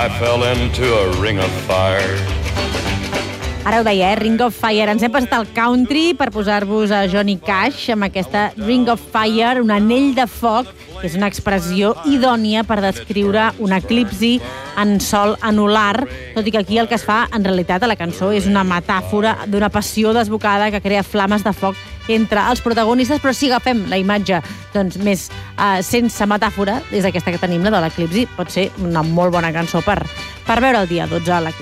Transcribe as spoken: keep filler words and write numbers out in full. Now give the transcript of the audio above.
I fell into a ring of fire. Ara ho deia, eh? Ring of Fire. Ens hem passat al country per posar-vos a Johnny Cash amb aquesta Ring of Fire, un anell de foc, que és una expressió idònia per descriure un eclipsi en sol anular, tot i que aquí el que es fa en realitat a la cançó és una metàfora d'una passió desbocada que crea flames de foc entre els protagonistes, però si agafem la imatge doncs, més eh, sense metàfora, és aquesta que tenim, la de l'eclipsi, pot ser una molt bona cançó per, per veure el dia dotze a l'eclipsi.